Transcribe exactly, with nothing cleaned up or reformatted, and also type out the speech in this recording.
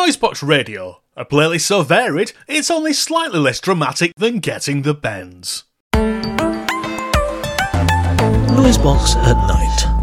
Noisebox Radio, a playlist so varied, it's only slightly less dramatic than Getting the Bends. Noisebox at night.